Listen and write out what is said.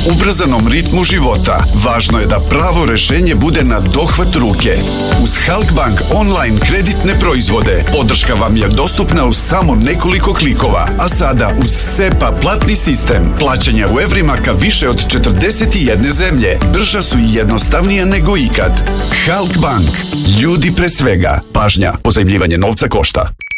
ubrzanom ritmu života, važno je da pravo rešenje bude na dohvat ruke. Uz Halkbank online kreditne proizvode podrška vam je dostupna uz samo nekoliko klikova, a sada uz SEPA platni sistem, plaćanja u evrima ka više od 41 zemlje, brža su i jednostavnija nego ikad. Halkbank. Ljudi pre svega. Pažnja, pozajmljivanje novca košta.